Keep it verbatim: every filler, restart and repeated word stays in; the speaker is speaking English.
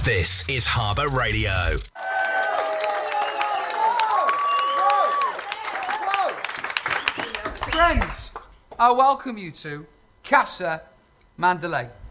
This is Harbour Radio. Friends, I welcome you to Casa Mandalay.